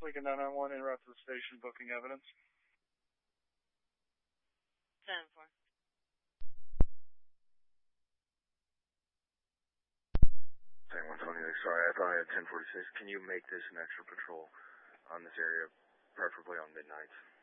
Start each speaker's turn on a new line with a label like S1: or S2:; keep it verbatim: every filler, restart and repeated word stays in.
S1: Lincoln nine nine one, en route to the station, booking evidence.
S2: ten four.
S3: San Antonio, sorry, I thought I had ten forty-six. Can you make this an extra patrol on this area, preferably on midnights?